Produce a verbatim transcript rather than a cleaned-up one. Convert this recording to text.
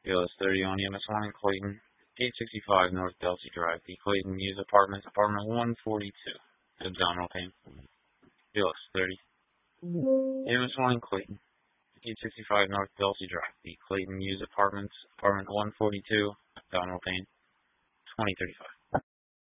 L S thirty on E M S one in Clayton, eight sixty-five North Delsey Drive, the Clayton Muse Apartments, apartment one forty-two. Abdominal pain. L S thirty. E M S one in Clayton, eight sixty-five North Delsey Drive, the Clayton Muse Apartments, apartment one forty-two. Abdominal pain. twenty thirty-five.